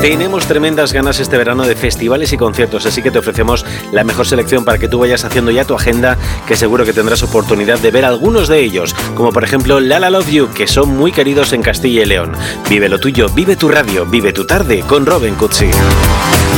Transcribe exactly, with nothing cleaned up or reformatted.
Tenemos tremendas ganas este verano de festivales y conciertos, así que te ofrecemos la mejor selección para que tú vayas haciendo ya tu agenda, que seguro que tendrás oportunidad de ver algunos de ellos, como por ejemplo La La Love You, que son muy queridos en Castilla y León. Vive lo tuyo, vive tu radio, vive tu tarde con Robin Cutsi.